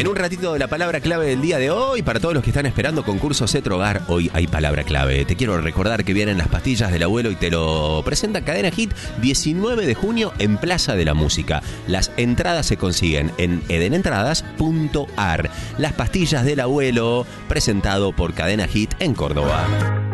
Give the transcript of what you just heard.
En un ratito, la palabra clave del día de hoy, para todos los que están esperando concurso Cetrogar, hoy hay palabra clave. Te quiero recordar que vienen las pastillas del abuelo y te lo presenta Cadena Hit, 19 de junio en Plaza de la Música. Las entradas se consiguen en edenentradas.ar. Las pastillas del abuelo, presentado por Cadena Hit en Córdoba.